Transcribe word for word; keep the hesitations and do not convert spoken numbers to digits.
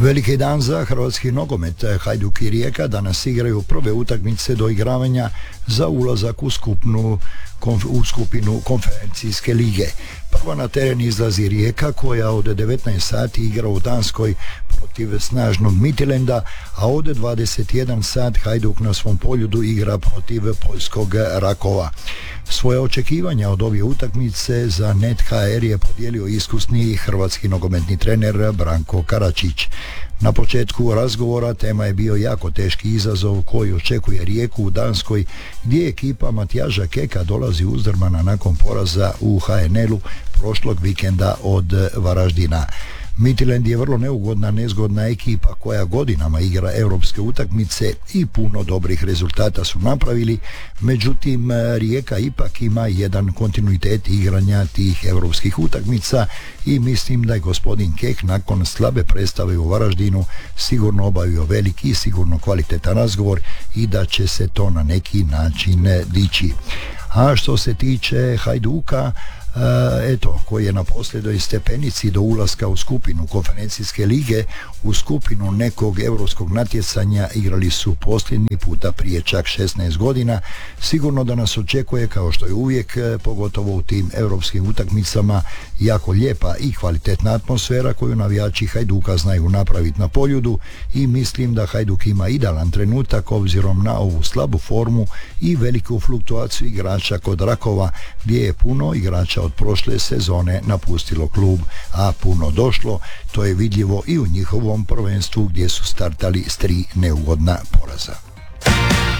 Veliki dan za hrvatski nogomet. Hajduk i Rijeka danas igraju prve utakmice do igravanja za ulazak u skupnu u skupinu konferencijske lige. Prva na teren izlazi Rijeka, koja od devetnaest sati igra u Danskoj protiv snažnog Midtjylanda, a od dvadeset jedan sat Hajduk na svom poljudu igra protiv poljskog Rakova. Svoje očekivanja od ove utakmice za Net ha er je podijelio iskusni hrvatski nogometni trener Branko Karačić. Na početku razgovora tema je bio jako teški izazov koji očekuje Rijeku u Danskoj, gdje ekipa Matjaža Keka dolazi uzdrmana nakon poraza u ha en el-u prošlog vikenda od Varaždina. Midtjylland je vrlo neugodna, nezgodna ekipa koja godinama igra europske utakmice i puno dobrih rezultata su napravili, međutim Rijeka ipak ima jedan kontinuitet igranja tih europskih utakmica i mislim da je gospodin Kek nakon slabe predstave u Varaždinu sigurno obavio veliki i sigurno kvalitetan razgovor i da će se to na neki način dići. A što se tiče Hajduka, Uh, eto, koji je na posljednjoj stepenici do ulaska u skupinu konferencijske lige, u skupinu nekog europskog natjecanja igrali su posljednji puta prije čak šesnaest godina. Sigurno da nas očekuje, kao što je uvijek, pogotovo u tim europskim utakmicama, jako lijepa i kvalitetna atmosfera koju navijači Hajduka znaju napraviti na poljudu i mislim da Hajduk ima idealan trenutak obzirom na ovu slabu formu i veliku fluktuaciju igrača kod Rakova, gdje je puno igrača od prošle sezone napustilo klub, a puno došlo. To je vidljivo i u njihovom prvenstvu gdje su startali s tri neugodna poraza.